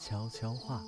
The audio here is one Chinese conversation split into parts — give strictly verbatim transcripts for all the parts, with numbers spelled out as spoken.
悄悄话。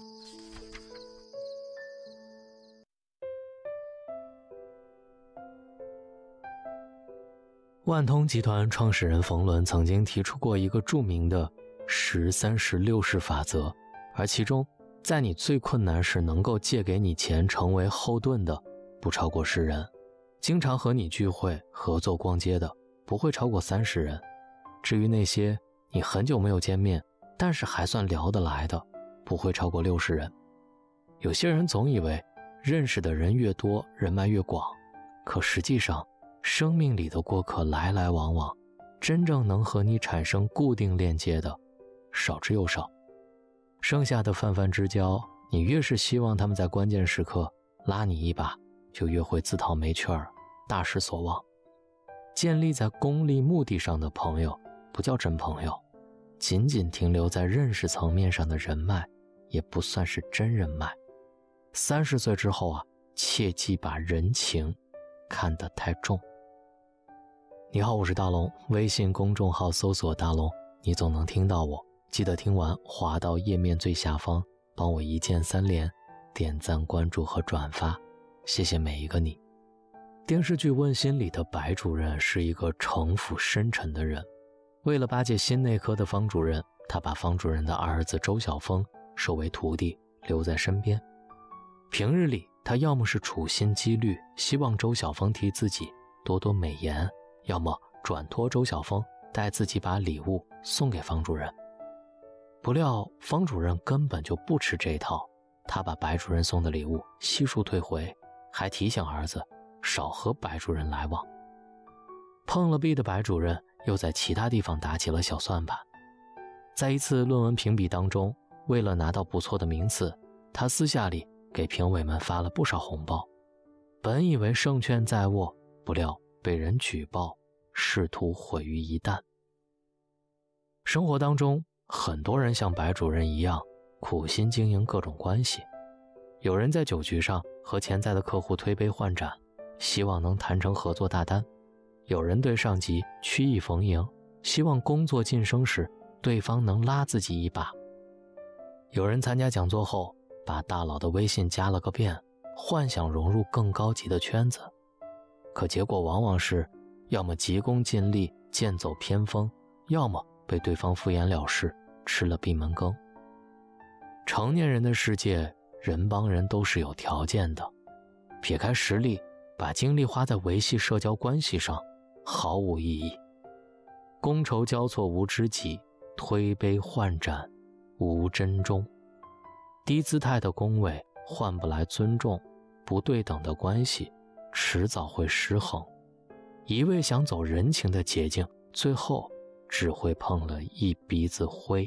万通集团创始人冯仑曾经提出过一个著名的十三十六十法则，而其中在你最困难时能够借给你钱成为后盾的不超过十人，经常和你聚会合作逛街的不会超过三十人，至于那些你很久没有见面但是还算聊得来的不会超过六十人。有些人总以为认识的人越多人脉越广，可实际上生命里的过客来来往往，真正能和你产生固定链接的少之又少。剩下的泛泛之交，你越是希望他们在关键时刻拉你一把，就越会自讨没趣儿，大失所望。建立在功利目的上的朋友不叫真朋友，仅仅停留在认识层面上的人脉也不算是真人脉。三十岁之后啊，切记把人情看得太重。你好，我是大龙，微信公众号搜索大龙，你总能听到我。记得听完滑到页面最下方，帮我一键三连，点赞关注和转发，谢谢每一个你。电视剧《问心》里的白主任是一个城府深沉的人，为了巴结心内科的方主任，他把方主任的儿子周晓峰收为徒弟，留在身边。平日里他要么是处心积虑希望周晓峰替自己多多美言，要么转托周晓峰带自己把礼物送给方主任。不料方主任根本就不吃这套，他把白主任送的礼物悉数退回，还提醒儿子少和白主任来往。碰了壁的白主任又在其他地方打起了小算盘。在一次论文评比当中，为了拿到不错的名次，他私下里给评委们发了不少红包。本以为胜券在握，不料被人举报，仕途毁于一旦。生活当中很多人像白主任一样苦心经营各种关系，有人在酒局上和潜在的客户推杯换盏，希望能谈成合作大单；有人对上级曲意逢迎，希望工作晋升时对方能拉自己一把；有人参加讲座后把大佬的微信加了个遍，幻想融入更高级的圈子，可结果往往是要么急功近利剑走偏锋，要么被对方敷衍了事吃了闭门羹。成年人的世界，人帮人都是有条件的，撇开实力，把精力花在维系社交关系上毫无意义。觥筹交错无知己，推杯换盏无真衷。低姿态的恭维换不来尊重，不对等的关系迟早会失衡。一味想走人情的捷径，最后只会碰了一鼻子灰。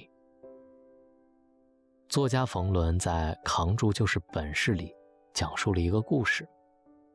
作家冯仑在《扛住就是本事》里讲述了一个故事。